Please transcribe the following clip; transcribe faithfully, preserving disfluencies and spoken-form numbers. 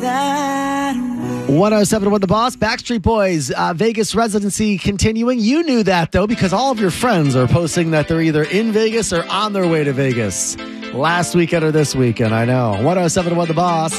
one oh seven one The Boss, Backstreet Boys, uh, Vegas residency continuing. You knew that, though, because all of your friends are posting that they're either in Vegas or on their way to Vegas. Last weekend or this weekend, I know. one oh seven one The Boss.